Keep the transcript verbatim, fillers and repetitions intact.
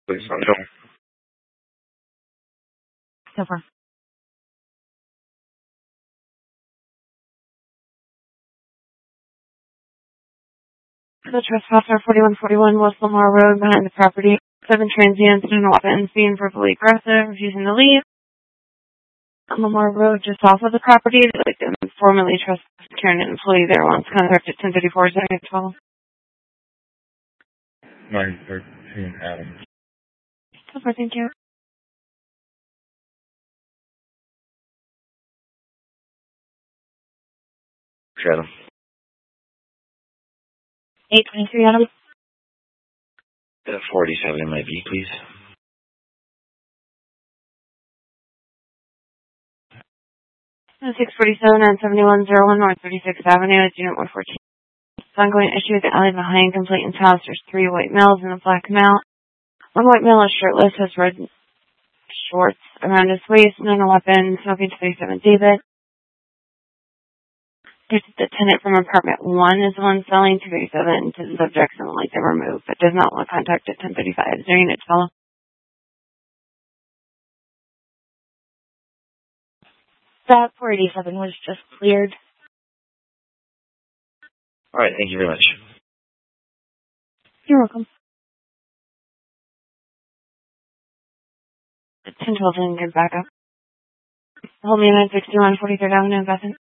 Please, I don't. So far. The trespasser, forty-one forty-one West Lamar Road, behind the property. Seven transients and weapons being verbally aggressive, refusing to leave. On Lamar Road, just off of the property, they like to formally trespass securing an employee there once contact at ten thirty-four seven twelve. nine thirteen Adams. So far, thank you. Shadow. eight twenty-three Adams. Uh, forty-seven M I B, please. six forty-seven and seventy-one oh one North thirty-sixth Avenue, it's Unit one fourteen. It's ongoing issue with the alley behind complainant's house. There's three white males and a black male. One white male is shirtless, has red shorts around his waist, and a weapon, smoking twenty-seven David. There's the tenant from apartment one is the one selling two thirty-seven to the subjects and would like to remove, but does not want contact at ten thirty-five. Is there a unit to follow? That four eighty-seven was just cleared. All right, thank you very much. You're welcome. ten twelve and good backup. Hold me at nine sixty-one forty-third Avenue, Bethany.